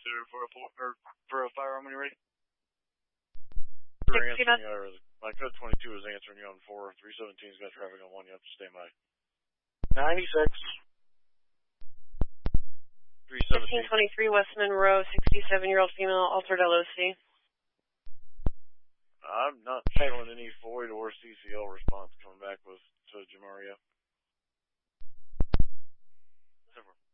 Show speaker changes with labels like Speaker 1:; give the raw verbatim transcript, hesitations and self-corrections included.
Speaker 1: there for a or for a firearm when you're ready.
Speaker 2: You're answering,
Speaker 3: uh, my code twenty-two is answering you on four. three seventeen's got traffic on one. You have to stand by.
Speaker 1: ninety-six.
Speaker 3: three seventeen.
Speaker 2: fifteen twenty-three West Monroe, sixty-seven-year-old female, altered L O C.
Speaker 3: I'm not showing any void or C C L response coming back with to Jamaria. Over.